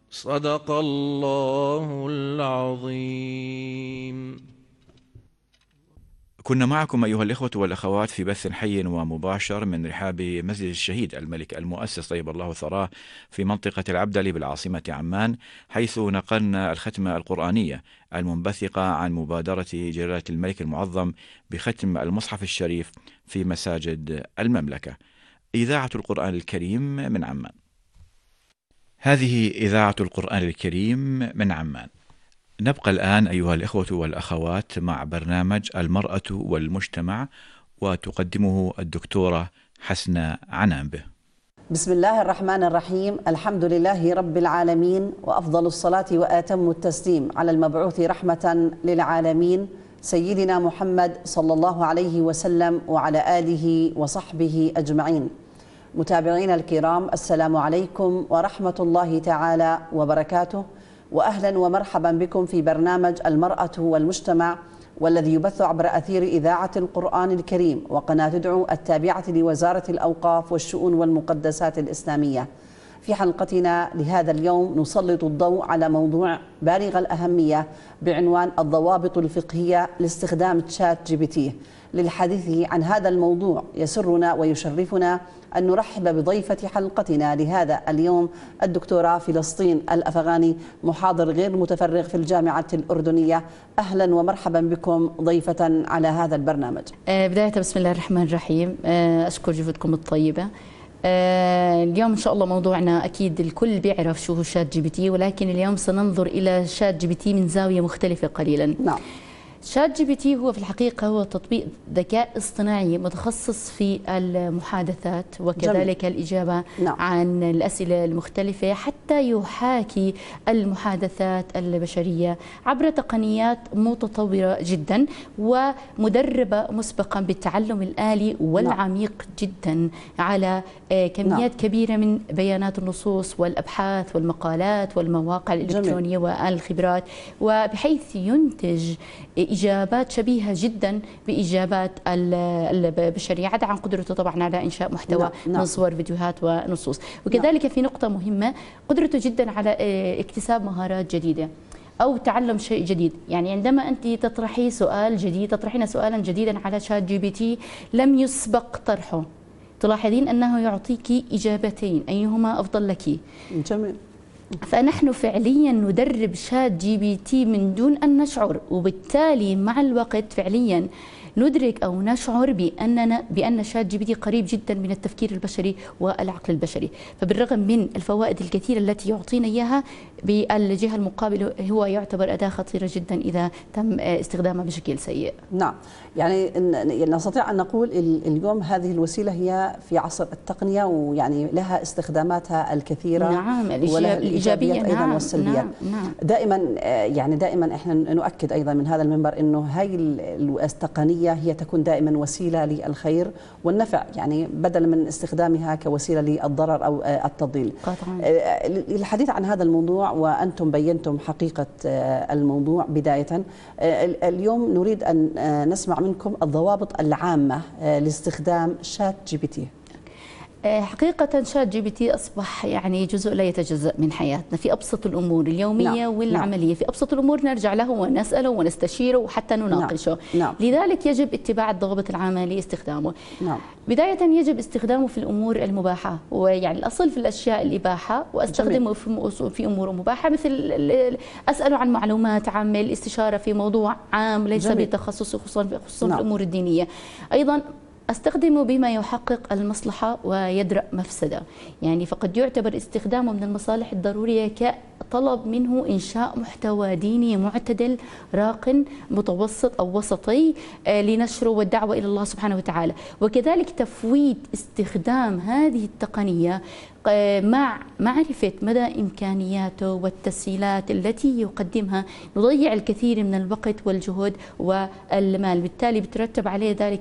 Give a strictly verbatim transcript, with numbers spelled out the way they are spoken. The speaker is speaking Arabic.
صدق الله العظيم. كنا معكم أيها الإخوة والأخوات في بث حي ومباشر من رحاب مسجد الشهيد الملك المؤسس طيب الله ثراه في منطقة العبدلي بالعاصمة عمان، حيث نقلنا الختمة القرآنية المنبثقة عن مبادرة جلالة الملك المعظم بختم المصحف الشريف في مساجد المملكة. إذاعة القرآن الكريم من عمان. هذه إذاعة القرآن الكريم من عمان. نبقى الآن أيها الإخوة والأخوات مع برنامج المرأة والمجتمع، وتقدمه الدكتورة حسنة عنابه. بسم الله الرحمن الرحيم. الحمد لله رب العالمين، وأفضل الصلاة وأتم التسليم على المبعوث رحمة للعالمين سيدنا محمد صلى الله عليه وسلم وعلى آله وصحبه أجمعين. متابعينا الكرام، السلام عليكم ورحمة الله تعالى وبركاته، وأهلا ومرحبا بكم في برنامج المرأة والمجتمع، والذي يبث عبر أثير إذاعة القرآن الكريم وقناة دعو التابعة لوزارة الأوقاف والشؤون والمقدسات الإسلامية. في حلقتنا لهذا اليوم نسلط الضوء على موضوع بالغ الأهمية بعنوان الضوابط الفقهية لاستخدام تشات جي بي تي. للحديث عن هذا الموضوع يسرنا ويشرفنا أن نرحب بضيفة حلقتنا لهذا اليوم الدكتورة فلسطين الأفغاني، محاضر غير متفرغ في الجامعة الأردنية. أهلا ومرحبا بكم ضيفة على هذا البرنامج. بداية بسم الله الرحمن الرحيم، أشكر جهودكم الطيبة. اليوم إن شاء الله موضوعنا أكيد الكل بيعرف شو هو شات جي بي تي، ولكن اليوم سننظر إلى شات جي بي تي من زاوية مختلفة قليلا. نعم. شات جي بي تي هو في الحقيقة هو تطبيق ذكاء اصطناعي متخصص في المحادثات وكذلك جميل. الإجابة نعم. عن الأسئلة المختلفة حتى يحاكي المحادثات البشرية عبر تقنيات متطورة جدا ومدربة مسبقا بالتعلم الآلي والعميق نعم. جدا على كميات نعم. كبيرة من بيانات النصوص والأبحاث والمقالات والمواقع الإلكترونية والخبرات، وبحيث ينتج إجابات شبيهة جدا بإجابات البشرية، عدا عن قدرته طبعا على إنشاء محتوى نعم. نعم. من صور، فيديوهات ونصوص. وكذلك نعم. في نقطة مهمة، قدرته جدا على اكتساب مهارات جديدة أو تعلم شيء جديد. يعني عندما أنت تطرحي سؤال جديد، تطرحين سؤالا جديدا على شات جي بي تي لم يسبق طرحه، تلاحظين أنه يعطيك إجابتين أيهما أفضل لك. جميل. فنحن فعليا ندرب شات جي بي تي من دون أن نشعر، وبالتالي مع الوقت فعليا ندرك أو نشعر بأننا بأن شات جي بي تي قريب جدا من التفكير البشري والعقل البشري. فبالرغم من الفوائد الكثيرة التي يعطينا إياها، بالجهة المقابلة هو يعتبر أداة خطيرة جدا إذا تم استخدامها بشكل سيء. نعم، يعني نستطيع أن نقول اليوم هذه الوسيلة هي في عصر التقنية، ويعني لها استخداماتها الكثيرة. نعم، ولها الإيجابية أيضا نعم والسلبية. نعم نعم. دائما يعني دائما احنا نؤكد أيضا من هذا المنبر أنه هاي التقنية هي تكون دائما وسيلة للخير والنفع، يعني بدلا من استخدامها كوسيلة للضرر أو التضليل. قطعا. الحديث عن هذا الموضوع، وأنتم بينتم حقيقة الموضوع بداية، اليوم نريد أن نسمع منكم الضوابط العامة لاستخدام شات جي بي تي. حقيقة شات جي بي تي أصبح يعني جزء لا يتجزأ من حياتنا في أبسط الأمور اليومية نعم. والعملية نعم. في أبسط الأمور نرجع له ونسأله ونستشيره وحتى نناقشه. نعم. نعم. لذلك يجب اتباع الضوابط العامة لاستخدامه. نعم. بداية يجب استخدامه في الأمور المباحة، ويعني الأصل في الأشياء الإباحة، وأستخدمه في في أمور مباحة، مثل أسأله عن معلومات عامة، الاستشارة في موضوع عام ليس بتخصصه، خصوصا خصوصا نعم. في الأمور الدينية. أيضا أستخدمه بما يحقق المصلحة ويدرأ مفسدة، يعني فقد يعتبر استخدامه من المصالح الضرورية كطلب منه إنشاء محتوى ديني معتدل راق متوسط أو وسطي لنشره والدعوة إلى الله سبحانه وتعالى. وكذلك تفويت استخدام هذه التقنية مع معرفة مدى إمكانياته والتسهيلات التي يقدمها، نضيع الكثير من الوقت والجهد والمال، بالتالي بترتب عليه ذلك